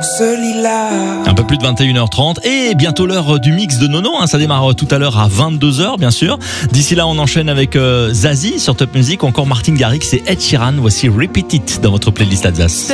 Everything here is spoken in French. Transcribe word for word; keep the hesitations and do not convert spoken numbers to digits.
ce lit-là. Un peu plus de vingt et une heures trente et bientôt l'heure du mix de Nono, hein, ça démarre tout à l'heure à vingt-deux heures bien sûr. D'ici là on enchaîne avec euh, Zazie sur Top Music, encore Martin Garrix et Ed Sheeran. Voici Repeat It dans votre playlist Alsace.